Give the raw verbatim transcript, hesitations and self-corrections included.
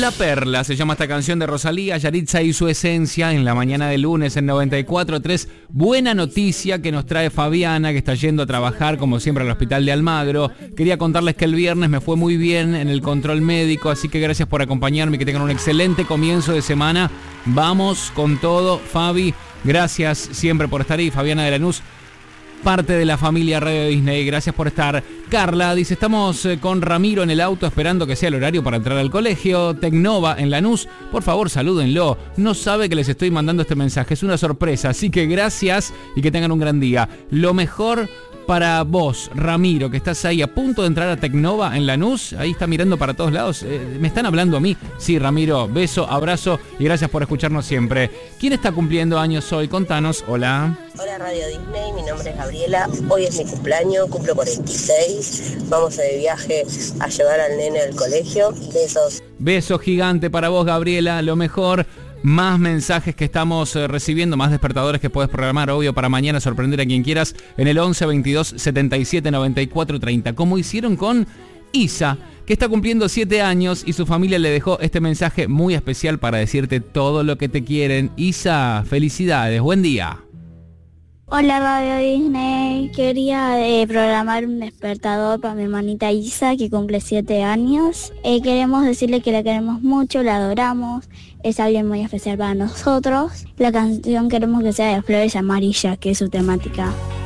La Perla se llama esta canción de Rosalía, Yaritza y su esencia en la mañana de lunes en noventa y cuatro punto tres. Buena noticia que nos trae Fabiana, que está yendo a trabajar como siempre al hospital de Almagro. Quería contarles que el viernes me fue muy bien en el control médico, así que gracias por acompañarme y que tengan un excelente comienzo de semana. Vamos con todo, Fabi. Gracias siempre por estar ahí. Fabiana de Lanús, parte de la familia Radio Disney, gracias por estar. Carla dice, estamos eh, con Ramiro en el auto esperando que sea el horario para entrar al colegio. Tecnova en Lanús, por favor salúdenlo, no sabe que les estoy mandando este mensaje, es una sorpresa, así que gracias y que tengan un gran día. Lo mejor para vos, Ramiro, que estás ahí a punto de entrar a Tecnova en Lanús, ahí está mirando para todos lados, eh, me están hablando a mí. Sí, Ramiro, beso, abrazo y gracias por escucharnos siempre. ¿Quién está cumpliendo años hoy? Contanos, hola. Hola Radio Disney, mi nombre es Gabriela, hoy es mi cumpleaños, cumplo cuarenta y seis, vamos de viaje a llevar al nene al colegio, besos. Beso gigante para vos, Gabriela, lo mejor. Más mensajes que estamos eh, recibiendo, más despertadores que puedes programar, obvio, para mañana, sorprender a quien quieras, en el once veintidós setenta y siete noventa y cuatro treinta, como hicieron con Isa, que está cumpliendo siete años y su familia le dejó este mensaje muy especial para decirte todo lo que te quieren. Isa, felicidades, buen día. Hola Radio Disney, quería eh, programar un despertador para mi hermanita Isa que cumple siete años. Eh, queremos decirle que la queremos mucho, la adoramos, es alguien muy especial para nosotros. La canción queremos que sea de Flores Amarillas, que es su temática.